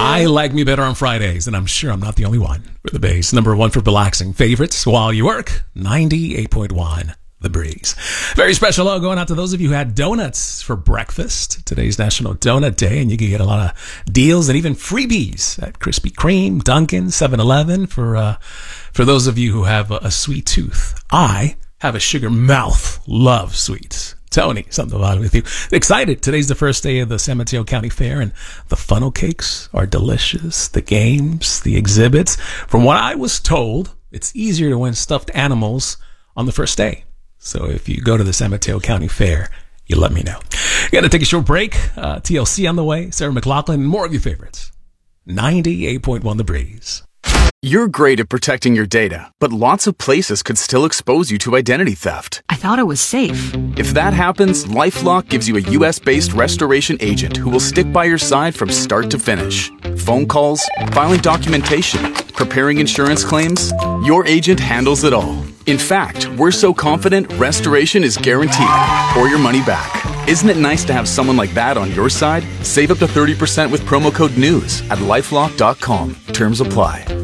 I like me better on Fridays, and I'm sure I'm not the only one. For the Base, number one for relaxing favorites while you work, 98.1 The Breeze. Very special hello going out to those of you who had donuts for breakfast. Today's National Donut Day, and you can get a lot of deals and even freebies at Krispy Kreme, Dunkin', 7-Eleven for those of you who have a sweet tooth. I have a sugar mouth, love sweets. Tony, something about it with you. Excited. Today's the first day of the San Mateo County Fair, and the funnel cakes are delicious. The games, the exhibits. From what I was told, it's easier to win stuffed animals on the first day. So if you go to the San Mateo County Fair, you let me know. Got to take a short break. TLC on the way. Sarah McLachlan, more of your favorites. 98.1 The Breeze. You're great at protecting your data, but lots of places could still expose you to identity theft. I thought it was safe. If that happens, LifeLock gives you a U.S.-based restoration agent who will stick by your side from start to finish. Phone calls, filing documentation, preparing insurance claims, your agent handles it all. In fact, we're so confident restoration is guaranteed or your money back. Isn't it nice to have someone like that on your side? Save up to 30% with promo code NEWS at LifeLock.com. Terms apply.